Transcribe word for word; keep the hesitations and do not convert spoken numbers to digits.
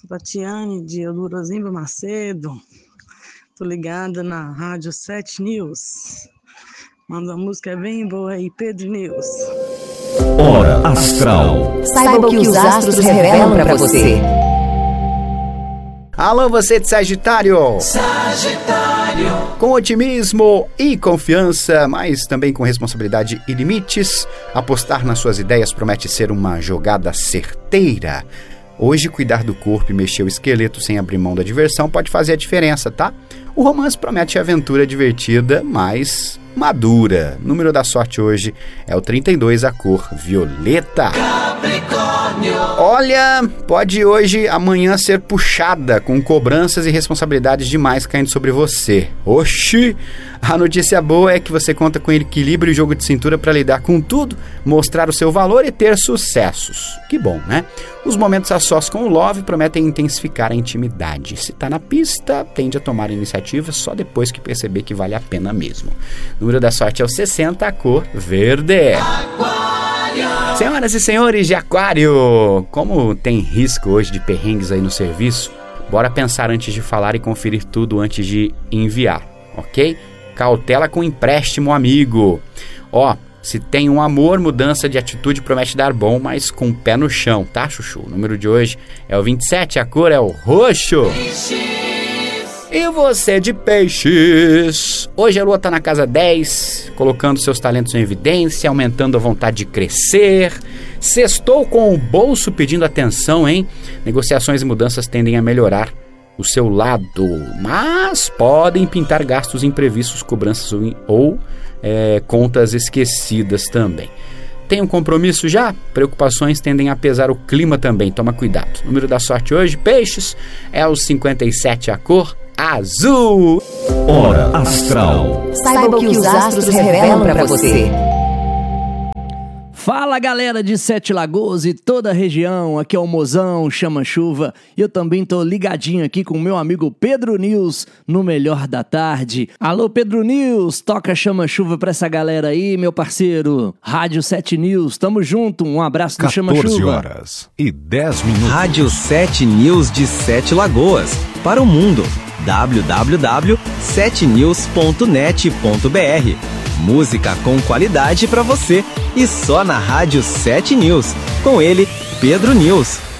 Tatiane de Eldurazinho Macedo. Tô ligada na Rádio sete News. Manda a música bem boa aí, Pedro News. Hora Astral. Saiba o que os astros revelam pra você. Alô, você de Sagitário! Sagitário! Com otimismo e confiança, mas também com responsabilidade e limites, apostar nas suas ideias promete ser uma jogada certeira. Hoje, cuidar do corpo e mexer o esqueleto sem abrir mão da diversão pode fazer a diferença, tá? O romance promete aventura divertida, mas madura. O número da sorte hoje é o trinta e dois, a cor violeta. Capricórnio! Olha, pode hoje, amanhã ser puxada com cobranças e responsabilidades demais caindo sobre você. Oxi! A notícia boa é que você conta com equilíbrio e jogo de cintura para lidar com tudo, mostrar o seu valor e ter sucessos. Que bom, né? Os momentos a sós com o Love prometem intensificar a intimidade. Se tá na pista, tende a tomar iniciativa só depois que perceber que vale a pena mesmo. O número da sorte é o sessenta, a cor verde. Aquário! Senhoras e senhores de Aquário, como tem risco hoje de perrengues aí no serviço, bora pensar antes de falar e conferir tudo antes de enviar, ok? Cautela com empréstimo, amigo. Ó, se tem um amor, mudança de atitude promete dar bom, mas com o pé no chão, tá, chuchu? O número de hoje é o vinte e sete, a cor é o roxo. E você de Peixes? Hoje a lua tá na casa dez, colocando seus talentos em evidência, aumentando a vontade de crescer. Sextou com o bolso pedindo atenção, hein? Negociações e mudanças tendem a melhorar o seu lado, mas podem pintar gastos imprevistos, cobranças ou, ou é, contas esquecidas também. Tem um compromisso já? Preocupações tendem a pesar o clima também, toma cuidado. O número da sorte hoje, Peixes, é o cinquenta e sete, a cor azul. Hora Astral. Saiba o que os astros revelam pra você. Fala, galera de Sete Lagoas e toda a região, aqui é o Mozão, Chama-Chuva, e eu também tô ligadinho aqui com o meu amigo Pedro News, no Melhor da Tarde. Alô, Pedro News, toca Chama-Chuva pra essa galera aí, meu parceiro. Rádio sete News, tamo junto, um abraço do Chama-Chuva. quatorze horas e dez minutos. Rádio sete News de Sete Lagoas, para o mundo, w w w ponto sete news ponto net ponto b r. Música com qualidade pra você e só na Rádio sete News. Com ele, Pedro News.